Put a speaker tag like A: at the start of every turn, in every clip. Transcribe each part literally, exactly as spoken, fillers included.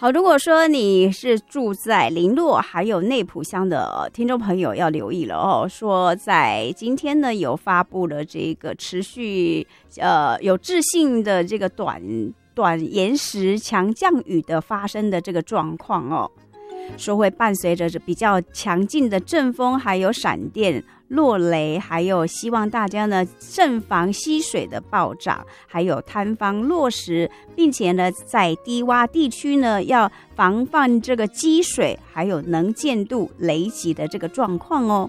A: 好，如果说你是住在林洛还有内埔乡的听众朋友要留意了哦，说在今天呢有发布了这个持续呃有致性的这个短短延时强降雨的发生的这个状况哦，说会伴随着比较强劲的阵风还有闪电落雷，还有希望大家呢慎防溪水的暴涨，还有坍方落石，并且呢在低洼地区呢要防范这个积水还有能见度雷击的这个状况哦。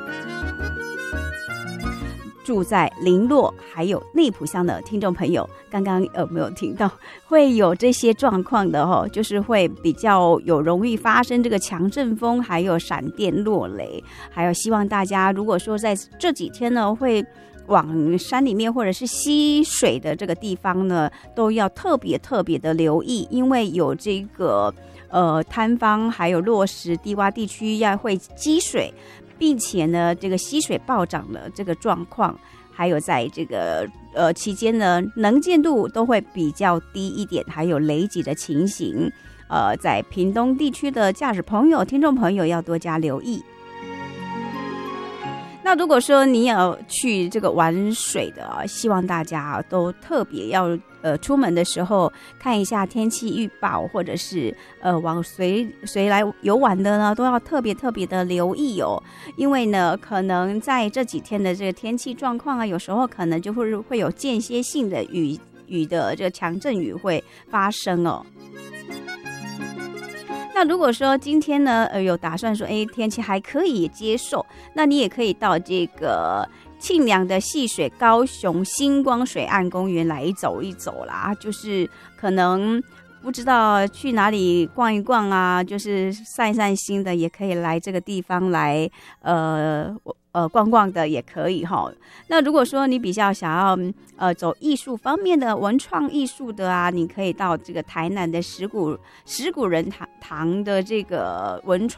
A: 住在林洛还有内埔乡的听众朋友，刚刚有没有听到会有这些状况的哦？就是会比较有容易发生这个强阵风，还有闪电落雷，还有希望大家如果说在这几天呢会往山里面或者是溪水的这个地方呢，都要特别特别的留意，因为有这个呃坍方还有落石，低洼地区要会积水，并且呢这个溪水暴涨的这个状况，还有在这个呃期间呢能见度都会比较低一点，还有雷击的情形，呃在屏东地区的驾驶朋友听众朋友要多加留意。那如果说你要去这个玩水的啊，希望大家都特别要呃出门的时候看一下天气预报，或者是呃往谁谁来游玩的呢，都要特别特别的留意哦。因为呢，可能在这几天的这个天气状况啊，有时候可能就会会有间歇性的雨雨的这个强阵雨会发生哦。那如果说今天呢，呃，有打算说，哎，天气还可以接受，那你也可以到这个沁凉的戏水高雄星光水岸公园来走一走啦。就是可能不知道去哪里逛一逛啊，就是散散心的，也可以来这个地方来，呃。呃，逛逛的也可以哈。那如果说你比较想要呃走艺术方面的文创艺术的啊，你可以到这个台南的石鼓石鼓人堂堂的这个文创。